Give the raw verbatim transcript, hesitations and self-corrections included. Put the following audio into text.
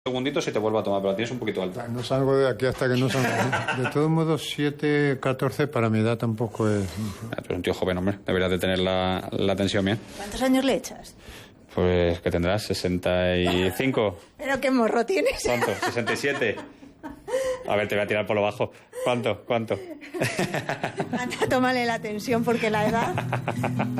segunditos y te vuelvo a tomar, pero la tienes un poquito alta. No salgo de aquí hasta que no salga. De todos modos, siete, catorce para mi edad tampoco es... Ah, tú eres un tío joven, hombre. Deberías de tener la, la tensión bien. ¿Cuántos años le echas? Pues, ¿qué tendrás? ¿sesenta y cinco? ¿Pero qué morro tienes? ¿Cuánto? ¿sesenta y siete? A ver, te voy a tirar por lo bajo. ¿Cuánto? ¿Cuánto? Anda, tómale la tensión porque la edad...